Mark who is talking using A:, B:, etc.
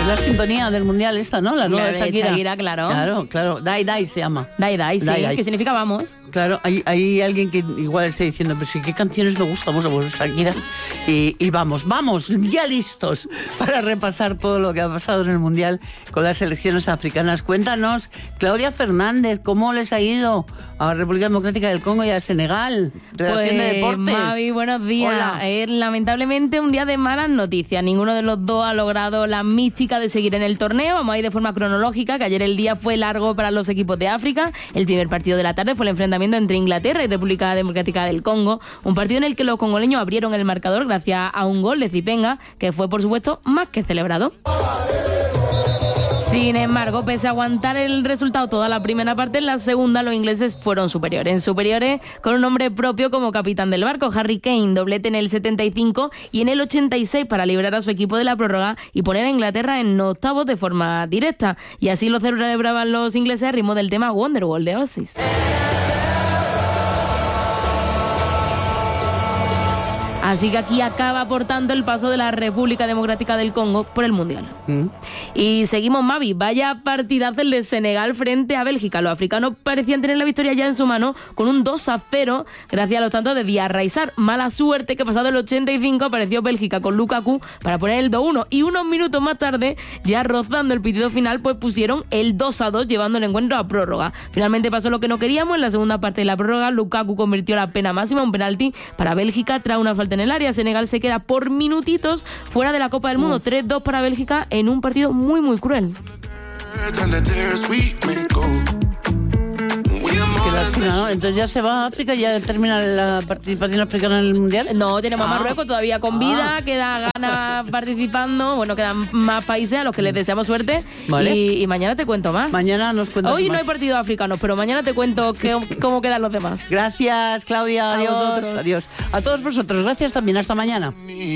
A: Es la sintonía del mundial esta, ¿no? La nueva de Shakira.
B: Claro.
A: Claro. Dai Dai se llama.
B: Dai Dai, sí.
A: Dai Dai.
B: Que significa vamos.
A: Claro, hay alguien que igual está diciendo, pero sí, ¿qué canciones me gustan? Vamos a poner Shakira. Y vamos, ya listos para repasar todo lo que ha pasado en el mundial con las selecciones africanas. Cuéntanos, Claudia Fernández, ¿cómo les ha ido a República Democrática del Congo y a Senegal? Redacción de Deportes.
B: Mavi, buenos días. Lamentablemente un día de malas noticias. Ninguno de los dos ha logrado la mística de seguir en el torneo. Vamos a ir de forma cronológica, que ayer el día fue largo para los equipos de África. El primer partido de la tarde fue el enfrentamiento entre Inglaterra y República Democrática del Congo. Un partido en el que los congoleños abrieron el marcador gracias a un gol de Zipenga, que fue, por supuesto, más que celebrado. Sin embargo, pese a aguantar el resultado toda la primera parte, en la segunda los ingleses fueron superiores con un hombre propio como capitán del barco, Harry Kane, doblete en el 75 y en el 86 para librar a su equipo de la prórroga y poner a Inglaterra en octavos de forma directa. Y así lo celebraban los ingleses a ritmo del tema Wonderwall de Oasis. Así que aquí acaba, por tanto, el paso de la República Democrática del Congo por el Mundial. Y seguimos, Mavi. Vaya partidazo el de Senegal frente a Bélgica. Los africanos parecían tener la victoria ya en su mano con un 2-0 gracias a los tantos de Diarra. Mala suerte que pasado el 85 apareció Bélgica con Lukaku para poner el 2-1 y unos minutos más tarde, ya rozando el pitido final, pues pusieron el 2-2 llevando el encuentro a prórroga. Finalmente pasó lo que no queríamos. En la segunda parte de la prórroga, Lukaku convirtió la pena máxima, un penalti para Bélgica tras una falta en el área. Senegal se queda por minutitos fuera de la Copa del Mundo. 3-2 para Bélgica en un partido muy, muy cruel.
A: Qué lástima, ¿no? Entonces ya se va a África, ya termina la participación africana en el Mundial.
B: No, tenemos a Marruecos todavía con vida, queda Ghana participando, bueno, quedan más países a los que les deseamos suerte.
A: Vale.
B: Y mañana te cuento más.
A: Mañana nos cuentas
B: Hoy
A: más.
B: no hay partidos africanos, pero mañana te cuento cómo quedan los demás.
A: Gracias, Claudia. Adiós. Adiós. A todos vosotros, gracias también. Hasta mañana.